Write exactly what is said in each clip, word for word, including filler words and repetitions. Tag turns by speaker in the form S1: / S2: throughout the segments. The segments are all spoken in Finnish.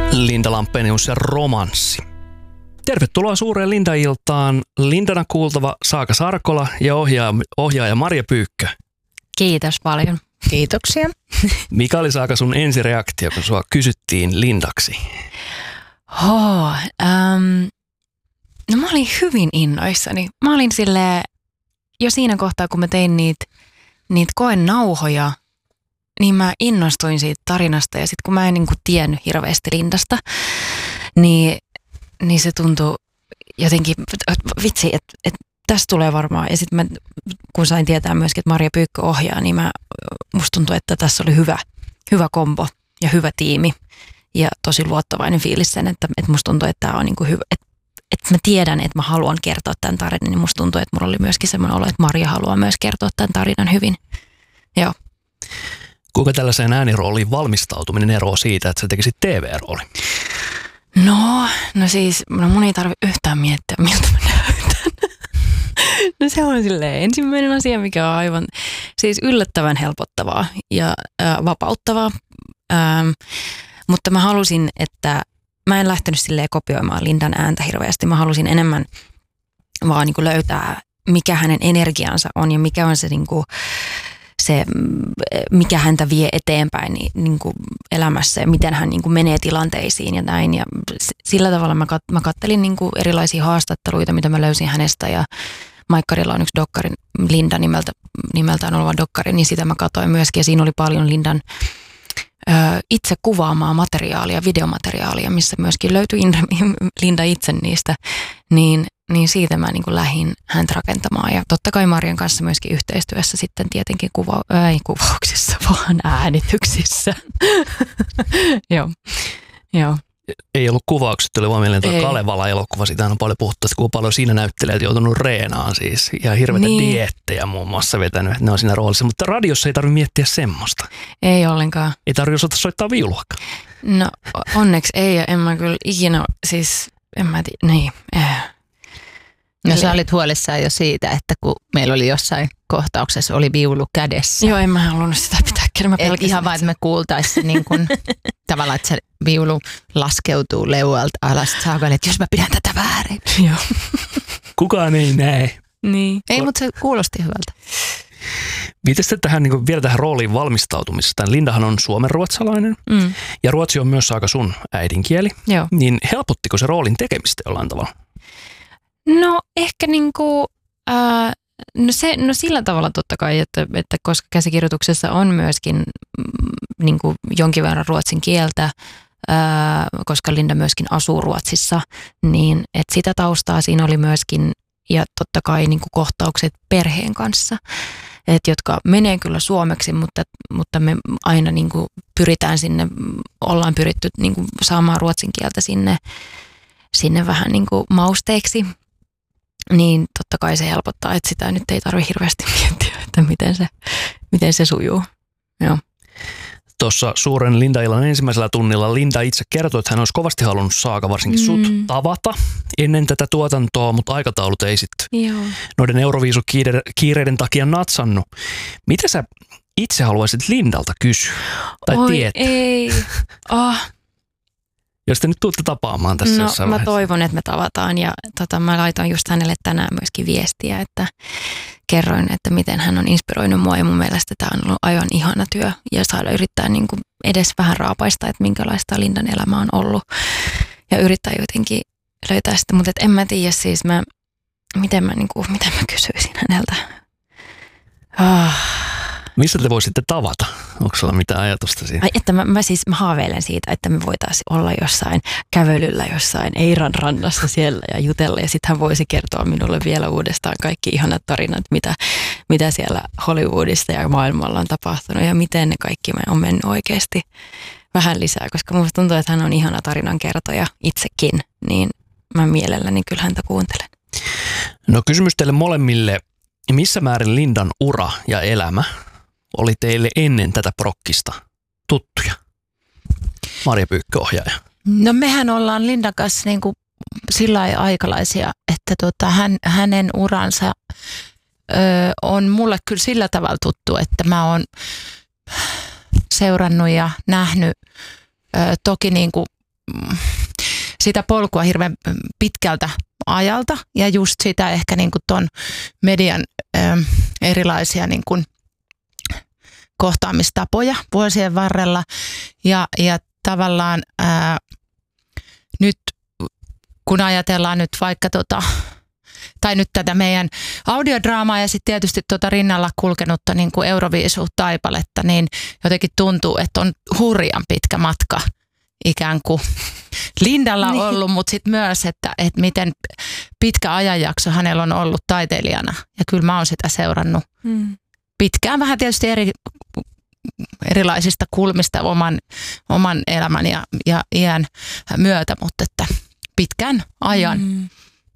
S1: Linda Lampenius ja Romanssi. Tervetuloa suureen Linda-iltaan. Lindana kuultava Saaka Sarkola ja ohjaaja, ohjaaja Marja Pyykkö.
S2: Kiitos paljon.
S3: Kiitoksia.
S1: Mikä oli, Saaka, sun ensireaktio, kun sua kysyttiin Lindaksi?
S2: Oh, ähm, no mä olin hyvin innoissani. Mä olin silleen, jo siinä kohtaa, kun mä tein niitä niit koenauhoja, niin mä innostuin siitä tarinasta. Ja sitten kun mä en niin kuin tiennyt hirveästi Lindasta, niin, niin se tuntui jotenkin, vitsi, että et tästä tulee varmaan. Ja sitten kun sain tietää myöskin, että Marja Pyykkö ohjaa, niin mä, musta tuntui, että tässä oli hyvä, hyvä kombo ja hyvä tiimi. Ja tosi luottavainen fiilis sen, että, että musta tuntuu, että tämä on niin kuin hyvä. Että, että mä tiedän, että mä haluan kertoa tämän tarinan, niin musta tuntuu, että mulla oli myöskin semmoinen olo, että Marja haluaa myös kertoa tämän tarinan hyvin. Joo.
S1: Kuinka tällaiseen äänirooliin valmistautuminen eroaa siitä, että sä tekisit T V-rooli?
S2: No, no siis, no mun ei tarvitse yhtään miettiä, miltä mä näytän. No se on silleen ensimmäinen asia, mikä on aivan siis yllättävän helpottavaa ja äh, vapauttavaa. Ähm, mutta mä halusin, että mä en lähtenyt silleen kopioimaan Lindan ääntä hirveästi. Mä halusin enemmän vaan niin kuin löytää, mikä hänen energiansa on ja mikä on se, niin kuin, se mikä häntä vie eteenpäin niin, niin kuin elämässä ja miten hän niin kuin menee tilanteisiin ja näin. Ja sillä tavalla mä, kat, mä kattelin niin kuin erilaisia haastatteluita, mitä mä löysin hänestä, ja Maikkarilla on yksi dokkari, Linda nimeltä, nimeltään oleva dokkari, niin sitä mä katsoin myöskin, ja siinä oli paljon Lindan ö, itse kuvaamaa materiaalia, videomateriaalia, missä myöskin löytyi Linda itse niistä, niin, niin siitä mä niin kuin lähdin häntä rakentamaan. Ja totta kai Marjan kanssa myöskin yhteistyössä sitten tietenkin kuva, ää, ei kuvauksissa, vaan äänityksissä. Joo, joo.
S1: Ei ollut kuvaukset, tuli vaan mieleen tuo Kalevala-elokuva. Siitähän on paljon puhuttu, että kuinka paljon siinä näyttelijät joutunut reenaan siis. Ja hirveitä niin. dieettejä muun muassa vetänyt, että ne on siinä roolissa. Mutta radiossa ei tarvitse miettiä semmoista.
S2: Ei ollenkaan.
S1: Ei tarvitse osata soittaa viuluakaan.
S2: No onneksi ei, ja en mä kyllä ikinä, siis en mä tiedä, niin. Äh.
S3: No sä olit huolissaan jo siitä, että kun meillä oli jossain kohtauksessa oli viulu kädessä.
S2: Joo, en mä halunnut sitä pitää kerran.
S3: Et ihan vaan, että me kuultaisiin niin kuin, tavallaan, että se viulu laskeutuu leualta alas. Saakalle, että jos mä pidän tätä väärin.
S2: Joo.
S1: Kukaan ei näe.
S2: Niin.
S3: Ei, mutta se kuulosti hyvältä.
S1: Miten sitten tähän, niin vielä tähän rooliin valmistautumisesta? Lindahan on suomenruotsalainen mm. ja ruotsi on myös, Saaka, sun äidinkieli.
S2: Joo.
S1: Niin helpottiko se roolin tekemistä jollain tavalla?
S2: No ehkä niinku, äh, no, se, no sillä tavalla totta kai, että, että koska käsikirjoituksessa on myöskin mm, niinku jonkin verran ruotsin kieltä, äh, koska Linda myöskin asuu Ruotsissa, niin että sitä taustaa siinä oli myöskin, ja totta kai niinku kohtaukset perheen kanssa, et jotka menee kyllä suomeksi, mutta, mutta me aina niinku pyritään sinne, ollaan pyritty niinku saamaan ruotsin kieltä sinne, sinne vähän niinku mausteeksi. Niin totta kai se helpottaa, että sitä nyt ei tarvitse hirveästi miettiä, että miten se, miten se sujuu. Joo.
S1: Tuossa suuren Linda-illan ensimmäisellä tunnilla Linda itse kertoi, että hän olisi kovasti halunnut, Saaka, varsinkin sut mm. tavata ennen tätä tuotantoa, mutta aikataulut ei sitten noiden Euroviisukiireiden takia natsannut. Mitä sä itse haluaisit Lindalta kysyä tai
S2: Oi,
S1: tietää?
S2: ei. Oh.
S1: Jos te nyt tuutte tapaamaan tässä
S2: no,
S1: jossain
S2: mä
S1: vaiheessa.
S2: toivon, että me tavataan, ja tota, mä laitoin just hänelle tänään myöskin viestiä, että kerroin, että miten hän on inspiroinut mua, ja mun mielestä tämä on ollut aivan ihana työ ja saada yrittää niin kuin edes vähän raapaista, että minkälaista Lindan elämä on ollut ja yrittää jotenkin löytää sitä, mutta en mä tiedä siis mä, miten mä, niin kuin, miten mä kysyisin häneltä. Oh.
S1: Missä te voisitte tavata? Onko sulla mitään ajatusta siitä?
S2: Ai, että mä, mä siis mä haaveilen siitä, että me voitaisiin olla jossain kävelyllä jossain Eiran rannassa siellä ja jutella. Ja sitten hän voisi kertoa minulle vielä uudestaan kaikki ihanat tarinat, mitä, mitä siellä Hollywoodista ja maailmalla on tapahtunut. Ja miten ne kaikki on mennyt oikeasti vähän lisää. Koska musta tuntuu, että hän on ihana tarinankertoja itsekin. Niin mä mielelläni kyllä häntä kuuntelen.
S1: No kysymys teille molemmille. Missä määrin Lindan ura ja elämä oli teille ennen tätä prokkista tuttuja? Marja Pyykkö, ohjaaja.
S3: No mehän ollaan Lindan kanssa niin kuin sillä lailla aikalaisia, että tota, hän, hänen uransa ö, on mulle kyllä sillä tavalla tuttu, että mä oon seurannut ja nähnyt ö, toki niin kuin sitä polkua hirveän pitkältä ajalta ja just sitä ehkä niin kuin ton median ö, erilaisia niin kuin kohtaamistapoja vuosien varrella ja, ja tavallaan ää, nyt kun ajatellaan nyt vaikka tota, tai nyt tätä meidän audiodraamaa ja sitten tietysti tuota rinnalla kulkenutta niin kuin Euroviisu-taipaletta, niin jotenkin tuntuu, että on hurjan pitkä matka ikään kuin Lindalla niin. ollut, mutta sitten myös, että, että miten pitkä ajanjakso hänellä on ollut taiteilijana. Ja kyllä mä oon sitä seurannut hmm. pitkään, vähän tietysti eri, erilaisista kulmista oman, oman elämän ja, ja iän myötä, mutta että pitkän ajan. Hmm.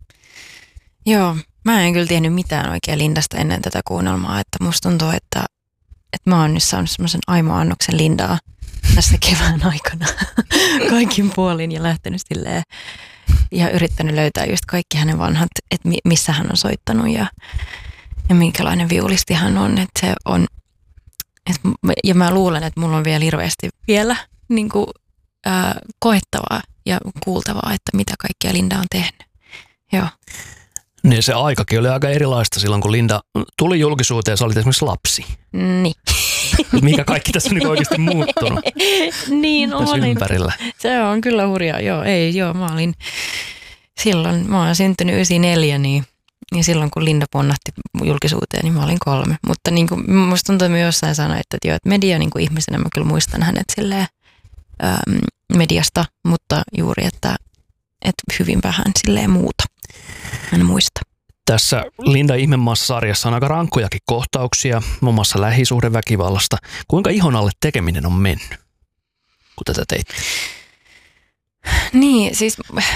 S2: Joo, mä en kyllä tiennyt mitään oikein Lindasta ennen tätä kuunnelmaa, että musta tuntuu, että, että mä oon nyt saanut semmoisen aimoannoksen Lindaa tässä kevään aikana kaikin puolin ja lähtenyt silleen ja yrittänyt löytää just kaikki hänen vanhat, että missä hän on soittanut ja, ja minkälainen viulisti hän on, että se on, että, ja mä luulen, että mulla on vielä hirveästi vielä niin kuin, ää, koettavaa ja kuultavaa, että mitä kaikkea Linda on tehnyt. Joo.
S1: Niin se aikakin oli aika erilaista silloin, kun Linda tuli julkisuuteen ja sä olit esimerkiksi lapsi.
S2: Niin.
S1: Mikä kaikki tässä on niin oikeasti muuttunut.
S2: Niin on.
S1: Ympärillä.
S2: Se on kyllä hurjaa. Joo, ei, joo, mä olin silloin, mä olen syntynyt yhdeksänkymmentäneljä, niin, niin silloin kun Linda ponnahti julkisuuteen, niin mä olin kolme. Mutta niin kuin, musta tuntuu, että mä jossain sanoin, että, joo, että media niin kuin ihmisenä, mä kyllä muistan hänet silleen äm, mediasta, mutta juuri, että, että hyvin vähän silleen muuta. En muista.
S1: Tässä Linda Ihmemaassa-sarjassa on aika rankkojakin kohtauksia, muun muassa lähisuhdeväkivallasta. Kuinka ihon alle tekeminen on mennyt, kun tätä teitte?
S2: Niin, siis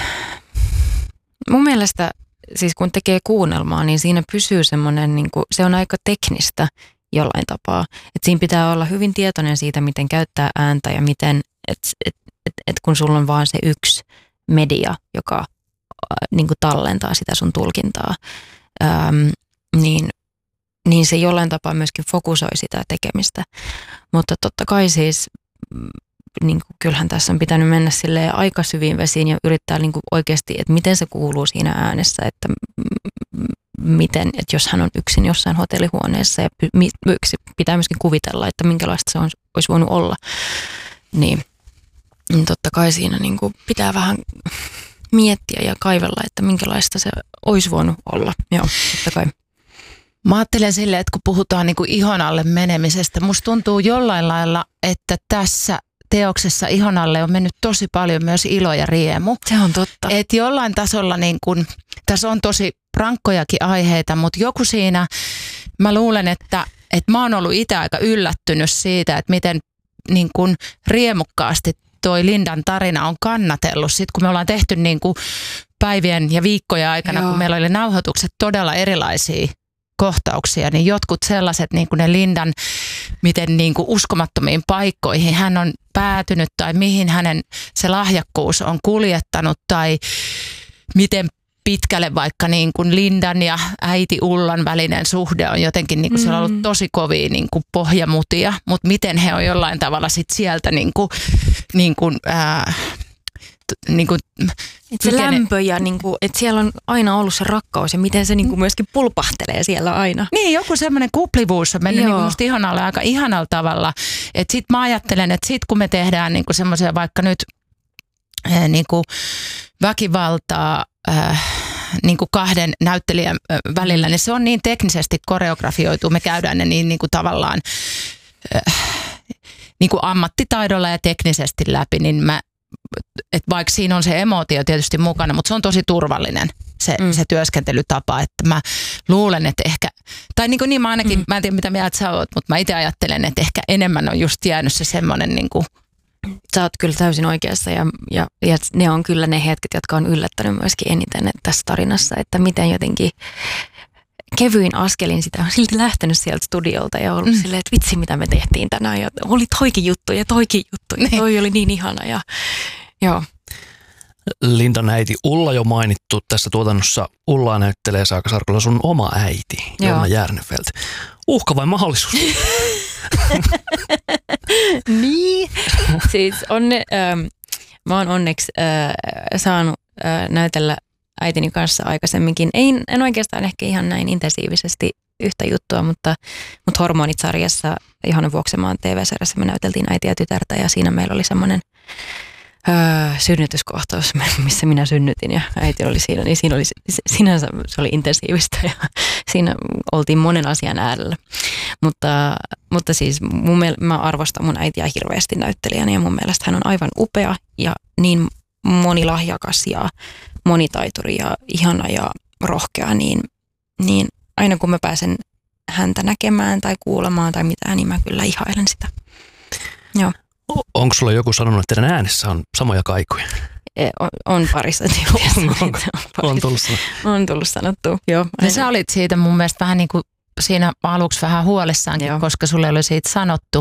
S2: mun mielestä siis kun tekee kuunnelmaa, niin siinä pysyy semmoinen, niin kuin, se on aika teknistä jollain tapaa. Että siinä pitää olla hyvin tietoinen siitä, miten käyttää ääntä ja miten, että et, et, et kun sulla on vaan se yksi media, joka niin kuin tallentaa sitä sun tulkintaa, ähm, niin, niin se jollain tapaa myöskin fokusoi sitä tekemistä. Mutta totta kai siis, niin kuin, kyllähän tässä on pitänyt mennä silleen aika syviin vesiin ja yrittää niin kuin oikeasti, että miten se kuuluu siinä äänessä, että miten, että jos hän on yksin jossain hotellihuoneessa ja pitää myöskin kuvitella, että minkälaista se on, olisi voinut olla, niin, niin totta kai siinä niin kuin pitää vähän miettiä ja kaivella, että minkälaista se olisi voinut olla. Joo, totta kai.
S3: Mä ajattelen silleen, että kun puhutaan niin kuin ihon alle menemisestä, musta tuntuu jollain lailla, että tässä teoksessa ihon alle on mennyt tosi paljon myös ilo ja riemu.
S2: Se on totta.
S3: Että jollain tasolla, niin kuin, tässä on tosi rankkojakin aiheita, mutta joku siinä, mä luulen, että, että mä oon ollut itse aika yllättynyt siitä, että miten niin kuin riemukkaasti toi Lindan tarina on kannatellut. Sitten kun me ollaan tehty niin kuin päivien ja viikkojen aikana, Joo. kun meillä oli nauhoitukset todella erilaisia kohtauksia, niin jotkut sellaiset, niin kuin ne Lindan, miten niin kuin uskomattomiin paikkoihin hän on päätynyt tai mihin hänen se lahjakkuus on kuljettanut tai miten pitkälle vaikka niin kuin Lindan ja äiti Ullan välinen suhde on jotenkin, niin kuin se on ollut tosi kovia niin kuin pohjamutia, mutta miten he on jollain tavalla sit sieltä niin kuin, niin kuin, ää, t, niin kuin
S2: et se lämpö ja niin kuin, että siellä on aina ollut se rakkaus ja miten se niin kuin myöskin pulpahtelee siellä aina.
S3: Niin, joku semmoinen kuplivuus on mennyt niin kuin musta ihanalle aika ihanalla tavalla. Että sit mä ajattelen, että sit kun me tehdään niin kuin semmoisia vaikka nyt ää, niin kuin väkivaltaa Äh, niin kuin kahden näyttelijän välillä, niin se on niin teknisesti koreografioitu. Me käydään ne niin, niin kuin tavallaan äh, niin kuin ammattitaidolla ja teknisesti läpi, niin mä, et vaikka siinä on se emootio tietysti mukana, mutta se on tosi turvallinen se, mm. se työskentelytapa, että mä luulen, että ehkä, tai niin kuin niin mä ainakin, mm. mä en tiedä mitä mieltä sä oot, mutta mä itse ajattelen, että ehkä enemmän on just jäänyt se semmoinen niin kuin
S2: Sä oot kyllä täysin oikeassa ja, ja, ja ne on kyllä ne hetket, jotka on yllättänyt myöskin eniten tässä tarinassa, että miten jotenkin kevyin askelin sitä on silti lähtenyt sieltä studiolta ja ollut mm. silleen, että vitsi mitä me tehtiin tänään ja oli toikin juttu ja toikin juttu ja toi oli niin ihana ja joo.
S1: Lindan äiti Ulla jo mainittu tässä tuotannossa. Ullaa näyttelee Saaka Sarkola sun oma äiti, Jonna Järnefelt. Uhka vai mahdollisuus?
S2: Niin, siis on ne, ähm, mä oon onneksi äh, saanut äh, näytellä äitini kanssa aikaisemminkin. Ei, en oikeastaan ehkä ihan näin intensiivisesti yhtä juttua, mutta, mutta Hormonit-sarjassa Johanna Vuoksemaan T V-sarjassa me näyteltiin äitiä ja tytärtä ja siinä meillä oli semmoinen öö, synnytyskohtaus, missä minä synnytin ja äiti oli siinä, niin siinä oli, sinänsä se oli intensiivistä ja siinä oltiin monen asian äärellä. Mutta, mutta siis mun miel, mä arvostan mun äitiä hirveästi näyttelijänä ja mun mielestä hän on aivan upea ja niin monilahjakas ja monitaituri ja ihana ja rohkea, niin, niin aina kun mä pääsen häntä näkemään tai kuulemaan tai mitään, niin mä kyllä ihailen sitä. Joo.
S1: Onko sulla joku sanonut, että teidän äänessä on samoja kaikuja?
S2: On, on parissa tilanteessa.
S1: on, on, on, on tullut sanottu.
S2: On tullut sanottu, joo.
S3: Ja sä olit siitä mun mielestä vähän niin kuin siinä aluksi vähän huolissaankin, joo. Koska sulle oli siitä sanottu.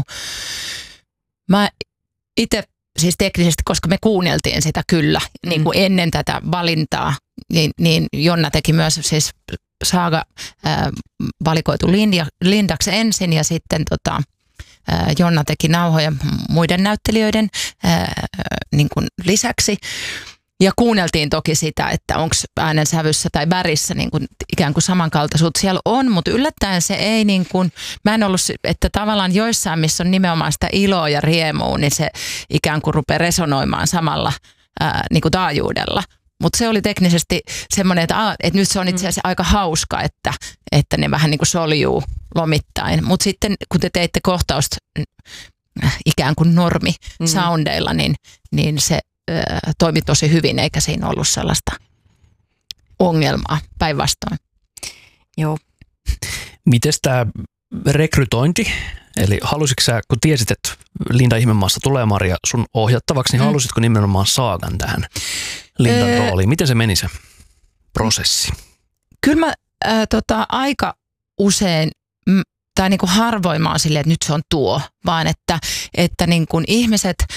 S3: Mä itse siis teknisesti, koska me kuunneltiin sitä kyllä mm. niin kuin ennen tätä valintaa, niin, niin Jonna teki myös siis Saaga äh, valikoitu Linda, Lindaksi ensin ja sitten tota, äh, Jonna teki nauhoja muiden näyttelijöiden äh, niin kuin lisäksi. Ja kuunneltiin toki sitä, että onko äänensävyssä tai värissä niin kuin ikään kuin samankaltaisuutta siellä on, mutta yllättäen se ei niin kuin, mä en ollut, että tavallaan joissain, missä on nimenomaan sitä iloa ja riemua, niin se ikään kuin rupeaa resonoimaan samalla ää, niin kuin taajuudella. Mutta se oli teknisesti semmoinen, että, että nyt se on itse asiassa aika hauska, että, että ne vähän niin kuin soljuu lomittain. Mutta sitten kun te teitte kohtausta ikään kuin normi soundeilla, niin, niin se toimi tosi hyvin, eikä siinä ollut sellaista ongelmaa päinvastoin.
S2: Joo.
S1: Mites tämä rekrytointi? Eli halusitko sä, kun tiesit, että Linda Ihmemaasta tulee Maria sun ohjattavaksi, niin mm. halusitko nimenomaan Saagan tähän Lindan öö, rooliin? Miten se meni se prosessi?
S3: Kyllä mä äh, tota, aika usein, m, tai niinku harvoin mä oon silleen, että nyt se on tuo, vaan että, että niinku ihmiset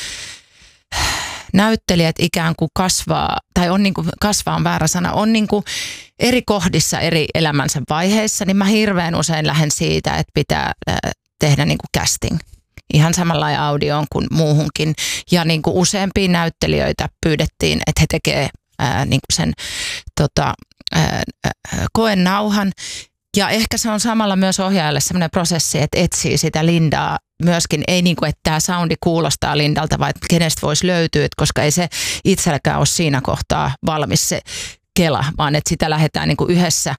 S3: näyttelijät ikään kuin kasvaa, tai on niin kuin, kasvaa on väärä sana, on niin kuin eri kohdissa eri elämänsä vaiheissa, niin mä hirveän usein lähden siitä, että pitää tehdä niin kuin casting. Ihan samanlainen audioon kuin muuhunkin. Ja niin kuin useampia näyttelijöitä pyydettiin, että he tekee ää, niin kuin sen tota, ää, koenauhan. Ja ehkä se on samalla myös ohjaajalle sellainen prosessi, että etsii sitä Lindaa myöskin. Ei niin kuin, että tämä soundi kuulostaa Lindalta, vaan että kenestä voisi löytyä, että koska ei se itselläkään ole siinä kohtaa valmis se kela, vaan että sitä lähdetään niin kuin yhdessä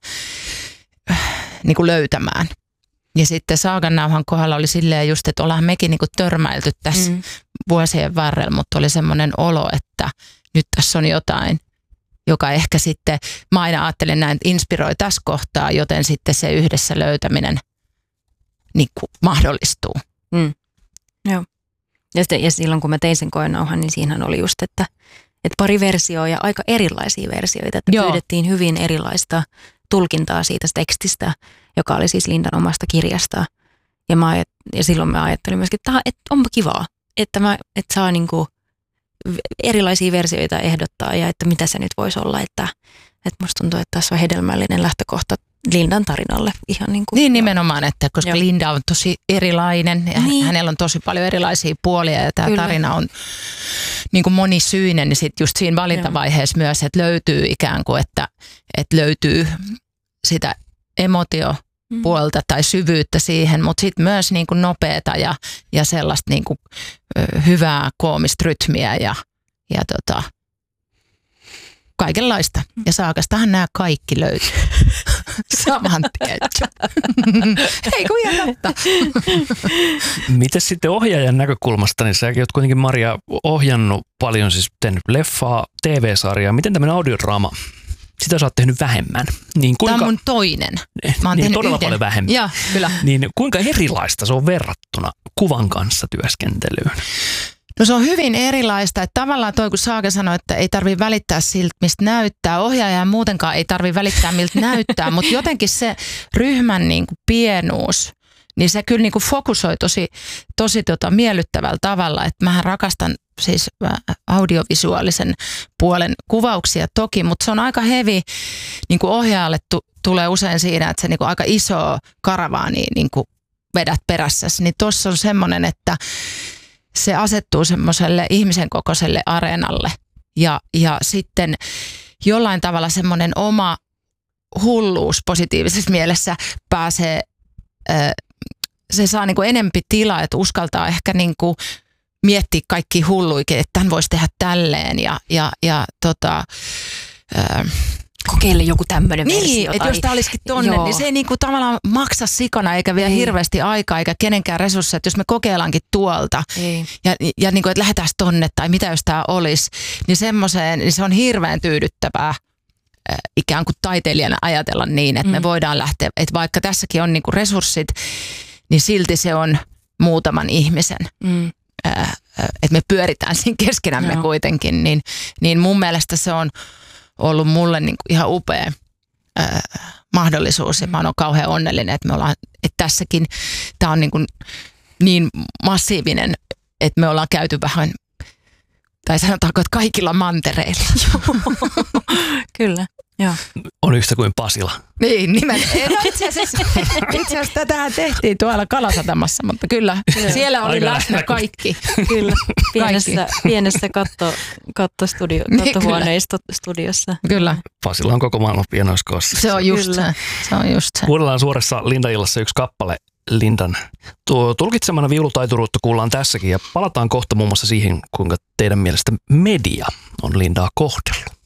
S3: niin kuin löytämään. Ja sitten Saagan nauhan kohdalla oli silleen just, että ollaan mekin niin kuin törmäilty tässä mm. vuosien varrella, mutta oli semmoinen olo, että nyt tässä on jotain, joka ehkä sitten, mä aina ajattelen näin, että inspiroi tässä kohtaa, joten sitten se yhdessä löytäminen niin kuin mahdollistuu.
S2: Mm. Joo. Ja, sitten, ja silloin kun mä tein sen koenauhan, niin siinähän oli just, että, että pari versioa ja aika erilaisia versioita, että Joo. pyydettiin hyvin erilaista tulkintaa siitä tekstistä, joka oli siis Lindan omasta kirjasta. Ja, mä, ja silloin mä ajattelin myöskin, että, että onpa kivaa, että, mä, että saa niinku erilaisia versioita ehdottaa ja että mitä se nyt voisi olla, että, että musta tuntuu, että tässä on hedelmällinen lähtökohta Lindan tarinalle. Ihan niin, kuin,
S3: niin nimenomaan, että koska Joo. Linda on tosi erilainen ja niin. hänellä on tosi paljon erilaisia puolia ja tämä Kyllä. tarina on niin kuin monisyinen, niin sitten just siinä valintavaiheessa Joo. myös, että löytyy ikään kuin, että, että löytyy sitä emotiopuolta tai syvyyttä siihen, mutta sitten myös niin kuin nopeata ja, ja sellaista niin kuin, ö, hyvää koomista rytmiä ja, ja tota, kaikenlaista. Ja Saagastahan nämä kaikki löytyy. Saman tien. Hei kun jännättä.
S1: Mites sitten ohjaajan näkökulmasta, niin säkin oot kuitenkin Maria ohjannut paljon, siis tehnyt leffaa, T V-sarjaa. Miten tämmöinen audiodraama? Sitä sä oot tehnyt vähemmän. Niin kuinka,
S3: Tämä on mun toinen. Mä oon
S1: niin
S3: tehnyt
S1: todella
S3: yhden.
S1: paljon vähemmän.
S3: Ja, kyllä.
S1: Niin kuinka erilaista se on verrattuna kuvan kanssa työskentelyyn?
S3: No se on hyvin erilaista, että tavallaan toi kun Saaga sanoi, että ei tarvitse välittää siltä, mistä näyttää. Ohjaaja muutenkaan ei tarvitse välittää, miltä näyttää, mutta jotenkin se ryhmän niin kuin pienuus, niin se kyllä niin kuin fokusoi tosi, tosi tota miellyttävällä tavalla. Että mähän rakastan siis audiovisuaalisen puolen kuvauksia toki, mutta se on aika hevi, niin kuin ohjaajalle tu- tulee usein siinä, että se niin kuin aika iso karavaani niin kuin vedät perässäsi. Niin tuossa on semmoinen, että se asettuu semmoiselle ihmisen kokoiselle areenalle ja, ja sitten jollain tavalla semmoinen oma hulluus positiivisessa mielessä pääsee, se saa niin kuin enempi tilaa, että uskaltaa ehkä niin kuin miettiä kaikki hulluikin, että tämän voisi tehdä tälleen ja, ja, ja tota,
S2: kokeile joku tämmöinen
S3: niin,
S2: versio.
S3: Niin, että jos tämä olisikin tonne, joo. niin se ei niinku tavallaan maksa sikana eikä vie ei. hirveästi aikaa eikä kenenkään resursseja, että jos me kokeillaankin tuolta ei. ja, ja niinku, että lähdetään tonne tai mitä jos tämä olisi, niin semmoiseen, niin se on hirveän tyydyttävää äh, ikään kuin taiteilijana ajatella niin, että mm. me voidaan lähteä, että vaikka tässäkin on niinku resurssit, niin silti se on muutaman ihmisen. Mm. Äh, että me pyöritään siinä keskenämme joo. kuitenkin, niin, niin mun mielestä se on ollut mulle niin kuin ihan upea ää, mahdollisuus ja mä oon kauhean onnellinen, että me ollaan, että tässäkin tää on niin, kuin niin massiivinen, että me ollaan käyty vähän, tai sanotaanko, että kaikilla mantereilla.
S2: Kyllä, joo.
S1: On yhtä kuin Pasila.
S3: Niin, nimenomaan. No, itse asiassa, itse asiassa tätähän tehtiin tuolla Kalasatamassa, mutta kyllä, kyllä. siellä oli Aika läsnä kaikki.
S2: Kyllä, pienessä, pienessä katto, kattostudio, kattohuoneistostudiossa.
S3: Kyllä.
S1: Pasila on koko maailman pienoiskoossa.
S3: Se on just se. se, on just se.
S1: Kuunnellaan suorassa Linda-illassa yksi kappale Lindan. Tuo tulkitsemana viulutaituruutta kuullaan tässäkin ja palataan kohta muun muassa siihen, kuinka teidän mielestä media on Lindaa kohdellut.